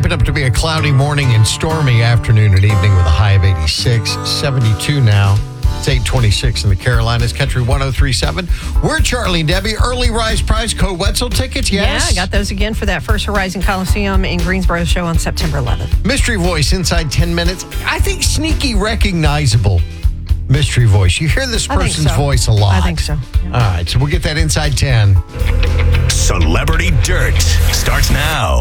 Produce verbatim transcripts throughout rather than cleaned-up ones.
shaping up to be a cloudy morning and stormy afternoon and evening with a high of eighty-six, seventy-two now. It's eight twenty-six in the Carolinas, Country one oh three point seven. We're Charlie and Debbie. Early Rise Prize Code Wetzel tickets, yes? Yeah, I got those again for that First Horizon Coliseum in Greensboro show on September eleventh. Mystery Voice inside ten minutes. I think sneaky recognizable mystery voice. You hear this I think person's so. voice a lot. I think so. Yeah. All right, so we'll get that inside ten. Celebrity Dirt starts now.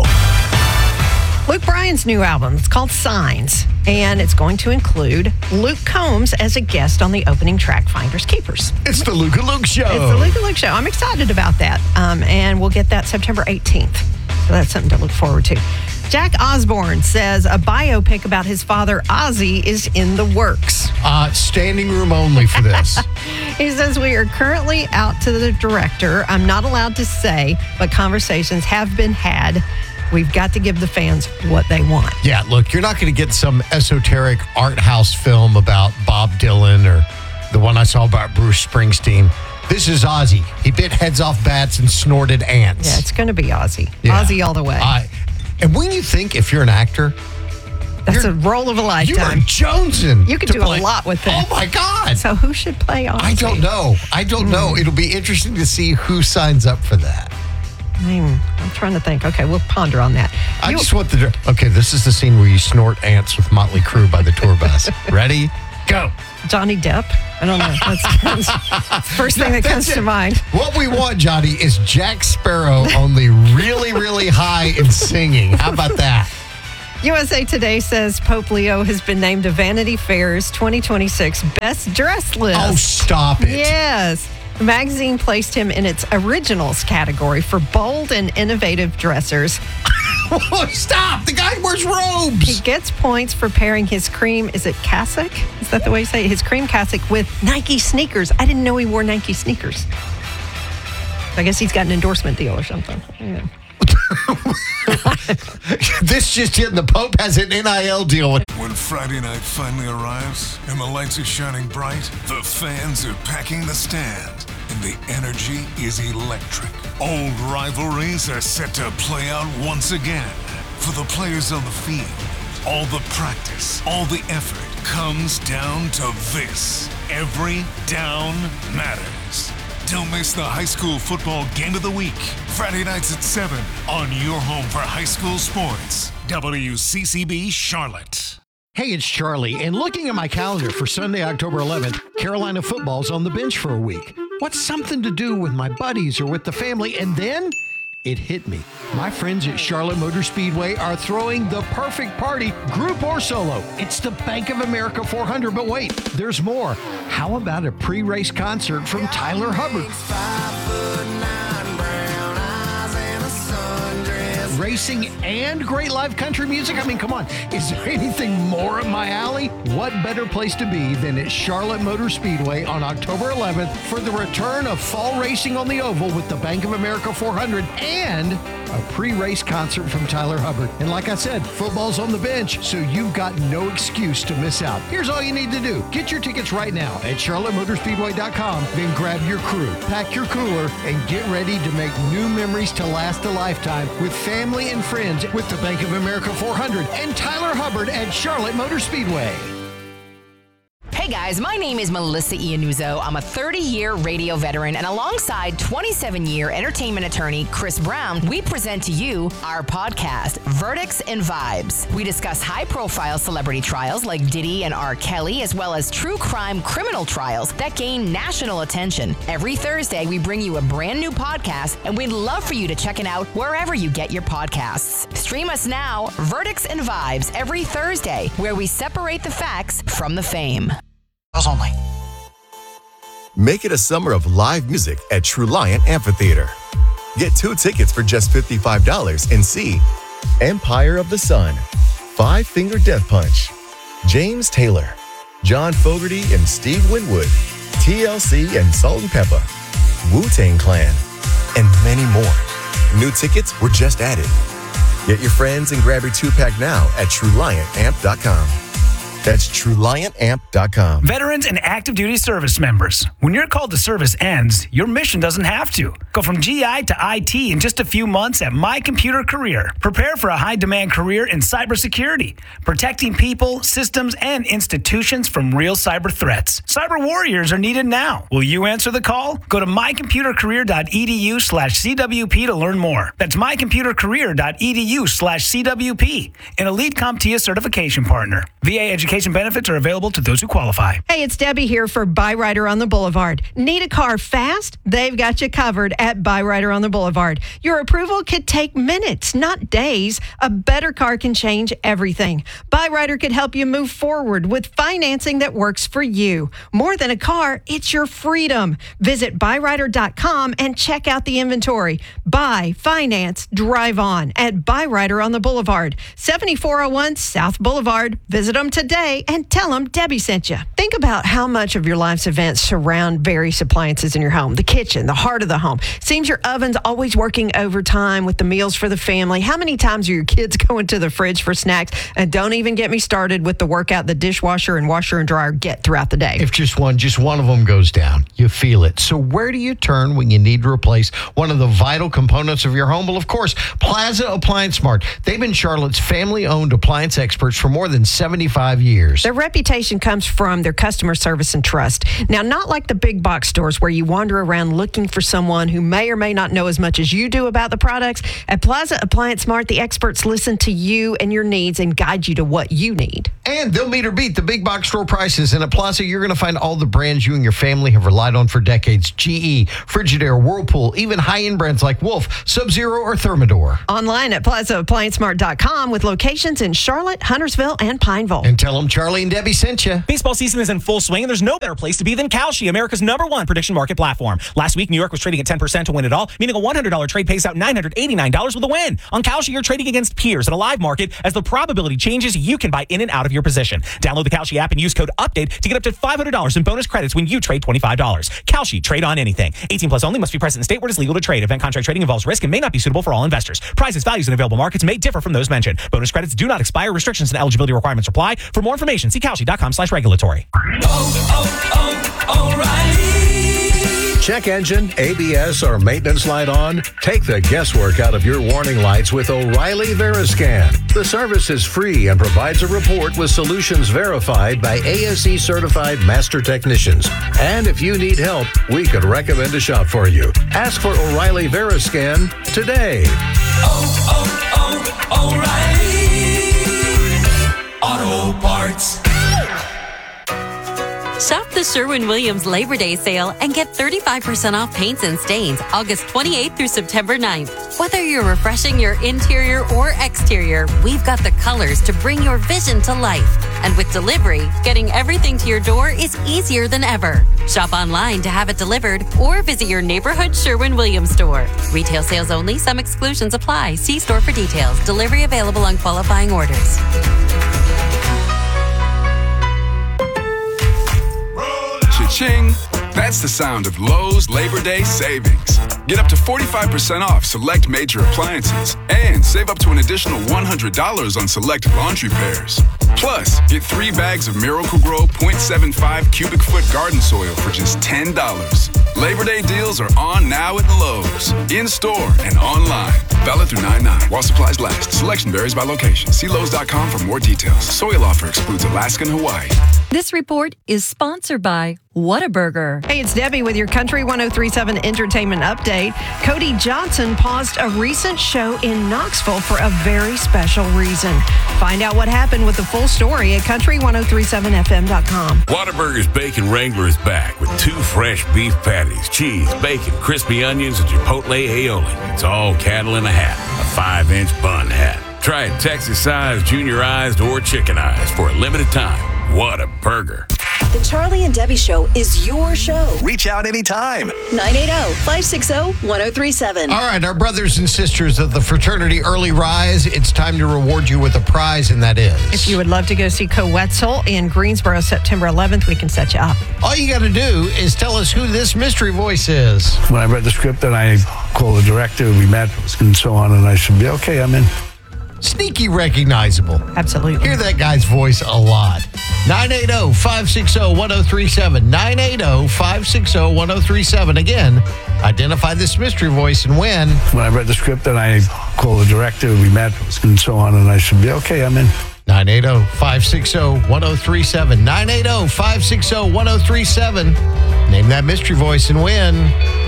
Luke Bryan's new album, it's called Signs, and it's going to include Luke Combs as a guest on the opening track, Finders Keepers. It's the Luke and Luke Show. It's the Luke and Luke Show. I'm excited about that, um, and we'll get that September eighteenth. So that's something to look forward to. Jack Osborne says a biopic about his father, Ozzy, is in the works. Uh, standing room only for this. He says, we are currently out to the director. I'm not allowed to say, but conversations have been had. We've got to give the fans what they want. Yeah, look, you're not going to get some esoteric art house film about Bob Dylan or the one I saw about Bruce Springsteen. This is Ozzy. He bit heads off bats and snorted ants. Yeah, it's going to be Ozzy. Yeah. Ozzy all the way. Uh, and when you think, if you're an actor, That's a role of a you are lifetime. jonesing. You could to do play. a lot with that. Oh, my God. So who should play Ozzy? I don't know. I don't mm. know. It'll be interesting to see who signs up for that. I'm, I'm trying to think. Okay, we'll ponder on that. I You- just want the... Okay, this is the scene where you snort ants with Motley Crue by the tour bus. Ready? Go. Johnny Depp? I don't know. That's, that's the first thing that comes That's to it. mind. What we want, Johnny, is Jack Sparrow only really, really high in singing. How about that? U S A Today says Pope Leo has been named to Vanity Fair's twenty twenty-six Best Dressed list. Oh, stop it. Yes. The magazine placed him in its originals category for bold and innovative dressers. Oh, stop. The guy wears He robes. gets points for pairing his cream, is it cassock? Is that the way you say it? His cream cassock with Nike sneakers. I didn't know he wore Nike sneakers. I guess he's got an endorsement deal or something. Yeah. This just in. The Pope has an N I L deal with... When Friday night finally arrives and the lights are shining bright, the fans are packing the stand, and the energy is electric. Old rivalries are set to play out once again. For the players on the field, all the practice, all the effort comes down to this. Every down matters. Don't miss the high school football game of the week. Friday nights at seven on your home for high school sports. W C C B Charlotte. Hey, it's Charlie, and looking at my calendar for Sunday, October eleventh, Carolina football's on the bench for a week. What's something to do with my buddies or with the family? And then it hit me. My friends at Charlotte Motor Speedway are throwing the perfect party, group or solo. It's the Bank of America four hundred, but wait, there's more. How about a pre-race concert from Tyler Hubbard? Racing and great live country music? I mean, come on. Is there anything more up my alley? What better place to be than at Charlotte Motor Speedway on October eleventh for the return of fall racing on the oval with the Bank of America four hundred and a pre-race concert from Tyler Hubbard. And like I said, football's on the bench, so you've got no excuse to miss out. Here's all you need to do. Get your tickets right now at charlotte motor speedway dot com, then grab your crew, pack your cooler, and get ready to make new memories to last a lifetime with family and friends with the Bank of America four hundred and Tyler Hubbard at Charlotte Motor Speedway. Hey guys, my name is Melissa Iannuzzo. I'm a thirty-year radio veteran, and alongside twenty-seven-year entertainment attorney Chris Brown, we present to you our podcast, Verdicts and Vibes. We discuss high-profile celebrity trials like Diddy and R. Kelly, as well as true crime criminal trials that gain national attention. Every Thursday, we bring you a brand new podcast, and we'd love for you to check it out wherever you get your podcasts. Stream us now, Verdicts and Vibes, every Thursday, where we separate the facts from the fame. Only. Make it a summer of live music at True Lion Amphitheater. Get two tickets for just fifty-five dollars and see Empire of the Sun, Five Finger Death Punch, James Taylor, John Fogerty and Steve Winwood, T L C and Salt and Pepper, Wu-Tang Clan, and many more. New tickets were just added. Get your friends and grab your two-pack now at true lion amp dot com. That's True Lion Amp dot com. Veterans and active duty service members, when your call to service ends, your mission doesn't have to. Go from G I to I T in just a few months at My Computer Career. Prepare for a high-demand career in cybersecurity, protecting people, systems, and institutions from real cyber threats. Cyber warriors are needed now. Will you answer the call? Go to my computer career dot e d u slash c w p to learn more. That's my computer career dot e d u slash c w p, an Elite CompTIA certification partner. V A education benefits are available to those who qualify. Hey, it's Debbie here for Byrider on the Boulevard. Need a car fast? They've got you covered at Byrider on the Boulevard. Your approval could take minutes, not days. A better car can change everything. Byrider could help you move forward with financing that works for you. More than a car, it's your freedom. Visit byrider dot com and check out the inventory. Buy, finance, drive on at Byrider on the Boulevard, seventy-four oh one South Boulevard. Visit them today and tell them Debbie sent you. Think about how much of your life's events surround various appliances in your home. The kitchen, the heart of the home. Seems your oven's always working overtime with the meals for the family. How many times are your kids going to the fridge for snacks? And don't even get me started with the workout the dishwasher and washer and dryer get throughout the day. If just one, just one of them goes down, you feel it. So where do you turn when you need to replace one of the vital components of your home? Well, of course, Plaza Appliance Mart. They've been Charlotte's family-owned appliance experts for more than seventy-five years. Their reputation comes from their customer service and trust. Now, not like the big box stores where you wander around looking for someone who may or may not know as much as you do about the products. At Plaza Appliance Mart, the experts listen to you and your needs and guide you to what you need. And they'll meet or beat the big box store prices. And at Plaza, you're going to find all the brands you and your family have relied on for decades. G E, Frigidaire, Whirlpool, even high-end brands like Wolf, Sub-Zero, or Thermador. Online at plaza appliance mart dot com with locations in Charlotte, Huntersville, and Pineville. And tell them Charlie and Debbie sent you. Baseball season is in full swing, and there's no better place to be than Kalshi, America's number one prediction market platform. Last week, New York was trading at ten percent to win it all, meaning a one hundred dollars trade pays out nine hundred eighty-nine dollars with a win. On Kalshi, you're trading against peers in a live market. As the probability changes, you can buy in and out of your position. Download the Kalshi app and use code UPDATE to get up to five hundred dollars in bonus credits when you trade twenty-five dollars. Kalshi, trade on anything. eighteen plus only, must be present in state where it is legal to trade. Event contract trading involves risk and may not be suitable for all investors. Prices, values, and available markets may differ from those mentioned. Bonus credits do not expire. Restrictions and eligibility requirements apply. For more information, see Kalshi dot com slash regulatory. Oh, oh, oh, O'Reilly. Check engine, A B S, or maintenance light on? Take the guesswork out of your warning lights with O'Reilly Veriscan. The service is free and provides a report with solutions verified by A S E certified master technicians. And if you need help, we could recommend a shop for you. Ask for O'Reilly Veriscan today. Oh, oh, oh, O'Reilly Auto Parts. Shop the Sherwin-Williams Labor Day sale and get thirty-five percent off paints and stains August twenty-eighth through September ninth. Whether you're refreshing your interior or exterior, we've got the colors to bring your vision to life. And with delivery, getting everything to your door is easier than ever. Shop online to have it delivered or visit your neighborhood Sherwin-Williams store. Retail sales only. Some exclusions apply. See store for details. Delivery available on qualifying orders. Cha-ching! That's the sound of Lowe's Labor Day savings. Get up to forty-five percent off select major appliances and save up to an additional one hundred dollars on select laundry pairs. Plus, get three bags of Miracle-Gro point seven five cubic foot garden soil for just ten dollars. Labor Day deals are on now at Lowe's, in-store and online. Valid through nine nine while supplies last. Selection varies by location. See Lowe's dot com for more details. Soil offer excludes Alaska and Hawaii. This report is sponsored by Whataburger. Hey, it's Debbie with your Country one oh three point seven Entertainment Update. Cody Johnson paused a recent show in Knoxville for a very special reason. Find out what happened with the full story at country ten thirty-seven f m dot com. Whataburger's Bacon Wrangler is back with two fresh beef patties, cheese, bacon, crispy onions, and chipotle aioli. It's all cattle in a hat, a five-inch bun hat. Try it Texas-sized, juniorized, or chickenized for a limited time. What a burger. The Charlie and Debbie Show is your show. Reach out anytime. nine eight zero, five six zero, one zero three seven. All right, our brothers and sisters of the fraternity Early Rise, it's time to reward you with a prize, and that is... If you would love to go see Coetzel in Greensboro September eleventh, we can set you up. All you got to do is tell us who this mystery voice is. When I read the script and I called the director, we met and so on, and I said, okay, I'm in. sneaky recognizable. Absolutely. Hear that guy's voice a lot. nine eight zero, five six zero, one zero three seven. nine eight zero, five six zero, one zero three seven. Again, identify this mystery voice and win. When I read the script, then I called the director, we met, and so on, and I said, yeah, okay, I'm in. nine eight zero, five six zero, one zero three seven. nine eight zero, five six zero, one zero three seven. Name that mystery voice and win.